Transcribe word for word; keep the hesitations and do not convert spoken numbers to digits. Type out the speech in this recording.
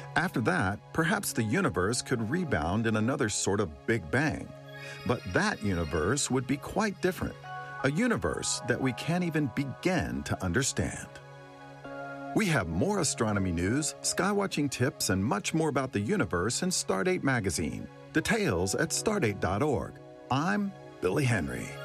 After that, perhaps the universe could rebound in another sort of Big Bang. But that universe would be quite different, a universe that we can't even begin to understand. We have more astronomy news, skywatching tips, and much more about the universe in Stardate Magazine. Details at stardate dot org. I'm Billy Henry.